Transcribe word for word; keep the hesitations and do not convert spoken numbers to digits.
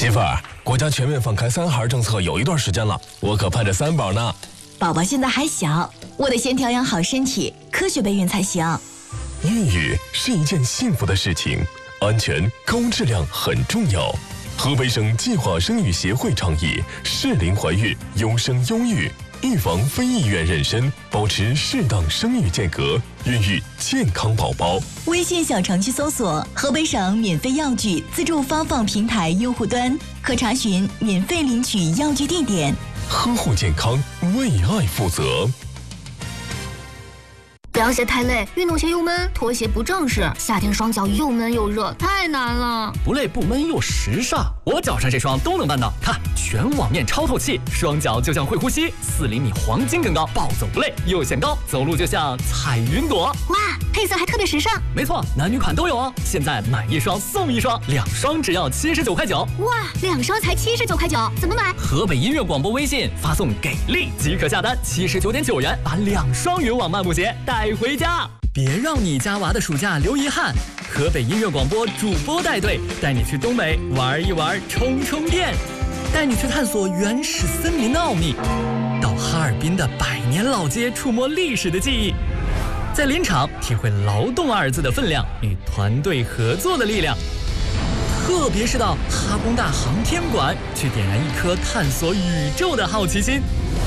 媳妇儿，国家全面放开三孩政策有一段时间了，我可盼着三宝呢。 宝宝现在还小，我得先调养好身体，科学备孕才行。 孕育是一件幸福的事情，安全、高质量很重要。河北省计划生育协会倡议适龄怀孕，优生优育，预防非意愿妊娠，保持适当生育间隔，孕育健康宝宝。 微信小程序搜索河北省免费药具自助发放平台用户端，可查询免费领取药具地点。 呵护健康，为爱负责。 凉鞋太累，运动鞋又闷，拖鞋不正式，夏天双脚又闷又热，太难了。 不累不闷又时尚，我脚上这双都能办到。看，全网面超透气，双脚就像会呼吸，四厘米黄金跟高，暴走不累，又显高，走路就像踩云朵。 哇，配色还特别时尚。 没错，男女款都有哦。现在买一双送一双，两双只要七十九块九。 哇，两双才七十九块九，怎么买？ 河北音乐广播微信发送给力即可下单，七十九点九元把两双云网漫步鞋带回家。别让你家娃的暑假留遗憾，河北音乐广播主播带队带你去东北玩一玩，充充电，带你去探索原始森林的奥秘，到哈尔滨的百年老街触摸历史的记忆，在林场体会劳动二字的分量与团队合作的力量，特别是到哈工大航天馆去点燃一颗探索宇宙的好奇心。